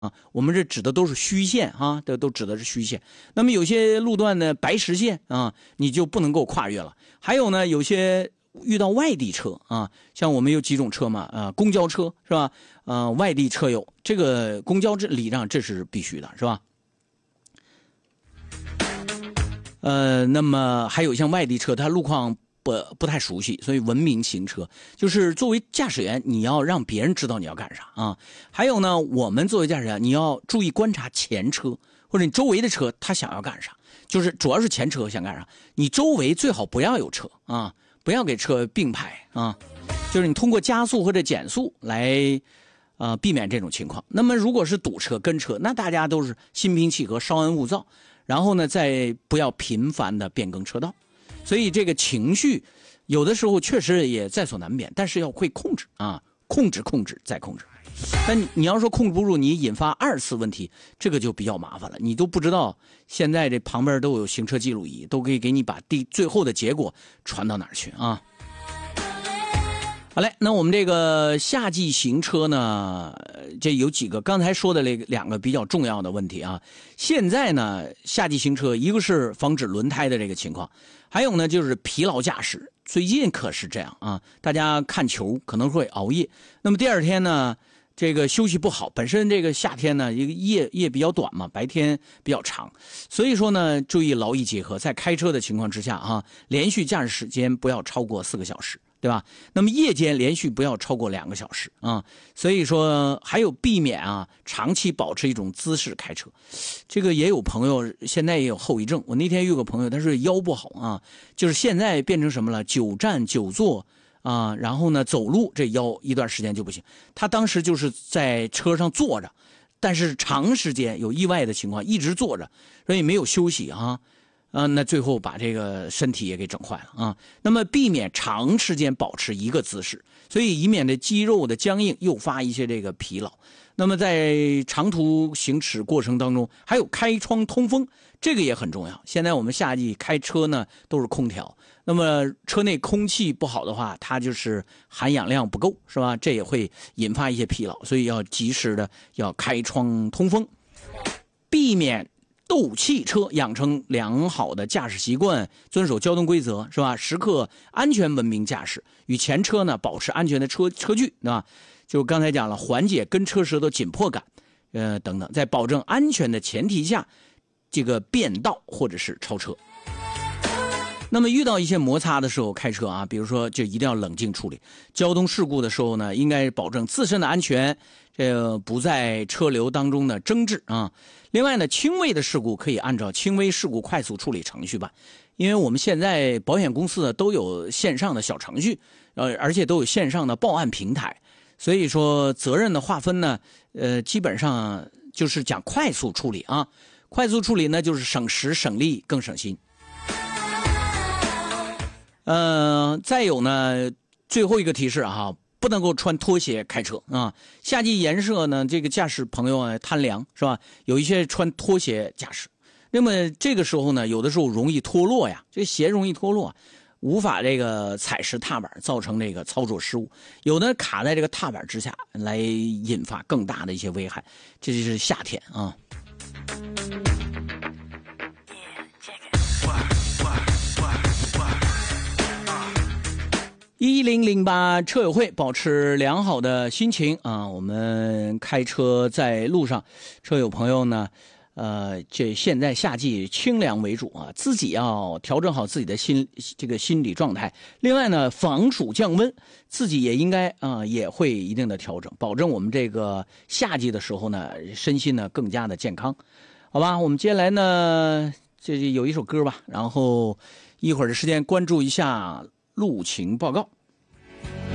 我们这指的都是虚线啊，这都指的是虚线。那么有些路段呢白实线啊，你就不能够跨越了。还有呢，有些遇到外地车啊，像我们有几种车嘛，公交车是吧？外地车友，这个公交礼让这是必须的，是吧？那么还有像外地车，它路况不太熟悉，所以文明行车就是作为驾驶员，你要让别人知道你要干啥啊。还有呢，我们作为驾驶员，你要注意观察前车或者你周围的车，他想要干啥，就是主要是前车想干啥，你周围最好不要有车啊，不要给车并排啊，就是你通过加速或者减速来避免这种情况。那么如果是堵车跟车，那大家都是心平气和，稍安勿躁，然后呢再不要频繁的变更车道。所以这个情绪有的时候确实也在所难免，但是要会控制啊，控制再控制。但你要说控制不住，你引发二次问题，这个就比较麻烦了。你都不知道现在这旁边都有行车记录仪，都可以给你把最后的结果传到哪儿去啊。好嘞，那我们这个夏季行车呢，这有几个刚才说的两个比较重要的问题啊。现在呢，夏季行车一个是防止轮胎的这个情况，还有呢就是疲劳驾驶。最近可是这样啊，大家看球可能会熬夜，那么第二天呢，这个休息不好，本身这个夏天呢，一个夜比较短嘛，白天比较长，所以说呢，注意劳逸结合，在开车的情况之下啊，连续驾驶时间不要超过4个小时。对吧？那么夜间连续不要超过2个小时啊，所以说还有避免啊长期保持一种姿势开车。这个也有朋友现在也有后遗症，我那天有个朋友他是腰不好啊，就是现在变成什么了？久站久坐啊，然后呢走路这腰一段时间就不行。他当时就是在车上坐着，但是长时间有意外的情况一直坐着，所以没有休息啊。那最后把这个身体也给整坏了啊。那么避免长时间保持一个姿势，所以以免这肌肉的僵硬诱发一些这个疲劳。那么在长途行驶过程当中，还有开窗通风，这个也很重要。现在我们夏季开车呢都是空调，那么车内空气不好的话，它就是含氧量不够，是吧？这也会引发一些疲劳，所以要及时的要开窗通风，避免斗气车，养成良好的驾驶习惯，遵守交通规则，是吧？时刻安全文明驾驶，与前车呢保持安全的车距，对吧？就刚才讲了，缓解跟车时的紧迫感，等等，在保证安全的前提下，这个变道或者是超车。那么遇到一些摩擦的时候开车啊，比如说就一定要冷静处理。交通事故的时候呢，应该保证自身的安全，不在车流当中的争执啊。另外呢，轻微的事故可以按照轻微事故快速处理程序办，因为我们现在保险公司呢都有线上的小程序，而且都有线上的报案平台，所以说责任的划分呢，基本上就是讲快速处理啊。快速处理呢，就是省时省力更省心。再有呢，最后一个提示啊，不能够穿拖鞋开车啊。夏季炎热呢，这个驾驶朋友啊贪凉，是吧？有一些穿拖鞋驾驶，那么这个时候呢，有的时候容易脱落呀，这鞋容易脱落，无法这个踩实踏板，造成这个操作失误，有的卡在这个踏板之下，来引发更大的一些危害。这就是夏天啊。1008车友会，保持良好的心情啊！我们开车在路上，车友朋友呢，这现在夏季清凉为主啊，自己要调整好自己的心理状态。另外呢，防暑降温，自己也应该也会一定的调整，保证我们这个夏季的时候呢，身心呢更加的健康，好吧？我们接下来呢，这有一首歌吧，然后一会儿的时间关注一下路情报告。